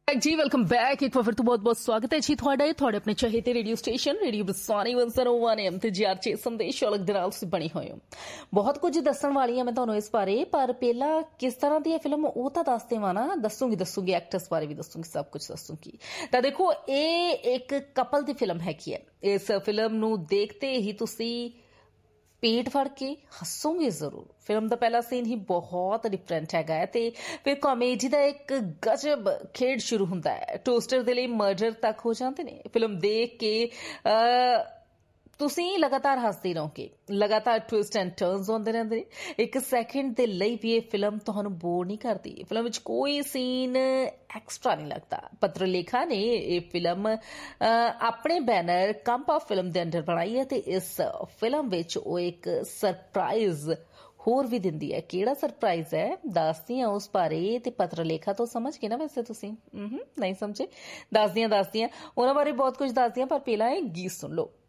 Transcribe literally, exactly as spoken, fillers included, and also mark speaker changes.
Speaker 1: जी welcome back एक बार फिर तो बहुत बहुत स्वागत है जी ਤੁਹਾਡਾ ਤੁਹਾਡੇ ਆਪਣੇ ਚਾਹੀਦੇ ਰੇਡੀਓ ਸਟੇਸ਼ਨ ਰੇਡੀਓ ਬਸਾਨੀ ਇੱਕ ਸੌ ਇੱਕ ਐਮ ਤੇ ਜੀਆਰਚੇ ਸੰਦੇਸ਼ ਅਲੱਗ ਦੇ ਨਾਲ ਤੁਸੀਂ ਬਣੀ ਹੋਏ ਹੋ। ਬਹੁਤ ਕੁਝ ਦੱਸਣ ਵਾਲੀ ਹਾਂ ਮੈਂ ਤੁਹਾਨੂੰ ਇਸ ਬਾਰੇ, ਪਰ ਪਹਿਲਾਂ ਕਿਸ ਤਰ੍ਹਾਂ ਦੀ ਹੈ ਫਿਲਮ ਉਹ ਤਾਂ ਦੱਸ ਦੇਵਾਂ ਨਾ। ਦੱਸੂਗੀ ਦੱਸੂਗੀ ਐਕਟਰਸ ਬਾਰੇ ਵੀ ਦੱਸੂਗੀ, ਸਭ ਕੁਝ ਦੱਸੂਗੀ। ਤਾਂ ਦੇਖੋ ਇਹ ਇੱਕ ਕਪਲ ਦੀ ਫਿਲਮ ਹੈਗੀ ਹੈ। ਇਸ ਫਿਲਮ ਨੂੰ ਦੇਖਦੇ ਹੀ ਤੁਸੀਂ पेट फड़ के हसोगे जरूर। फिल्म का पहला सीन ही बहुत डिफरेंट है ते फिर कॉमेडी का एक गजब खेड शुरू होता है। टोस्टर के लिए मर्डर तक हो जाते हैं। फिल्म देख के आ, ਤੁਸੀਂ ਲਗਾਤਾਰ ਹੱਸਦੇ ਰਹੋਗੇ। ਲਗਾਤਾਰ ਟਵਿਸਟ ਐਂਡ ਟਰਨਸ ਆਉਂਦੇ ਰਹਿੰਦੇ ਨੇ। ਇੱਕ ਸੈਕਿੰਡ ਦੇ ਲਈ ਵੀ ਇਹ ਫਿਲਮ ਤੁਹਾਨੂੰ ਬੋਰ ਨਹੀਂ ਕਰਦੀ। ਫਿਲਮ ਵਿੱਚ ਕੋਈ ਸੀਨ ਐਕਸਟਰਾ ਨਹੀਂ ਲੱਗਦਾ। ਪੱਤਰਲੇਖਾ ਨੇ ਇਹ ਫਿਲਮ ਆਪਣੇ ਬੈਨਰ ਕੰਪਾ ਫਿਲਮ ਦੇ ਅੰਡਰ ਬਣਾਈ ਹੈ ਤੇ ਇਸ ਫਿਲਮ ਵਿੱਚ ਉਹ ਇੱਕ ਸਰਪ੍ਰਾਈਜ਼ ਹੋਰ ਵੀ ਦਿੰਦੀ ਹੈ। ਕਿਹੜਾ ਸਰਪ੍ਰਾਈਜ਼ ਹੈ ਦੱਸਦੀ ਹਾਂ ਉਸ ਬਾਰੇ। ਤੇ ਪੱਤਰਲੇਖਾ ਤੋਂ ਸਮਝ ਗਏ ਨਾ ਵੈਸੇ ਤੁਸੀਂ? ਨਹੀਂ ਸਮਝੇ? ਦੱਸਦੀਆਂ ਦੱਸਦੀਆਂ ਉਹਨਾਂ ਬਾਰੇ ਬਹੁਤ ਕੁਝ ਦੱਸਦੀਆਂ, ਪਰ ਪਹਿਲਾਂ ਇਹ ਗੀਤ ਸੁਣ ਲਓ।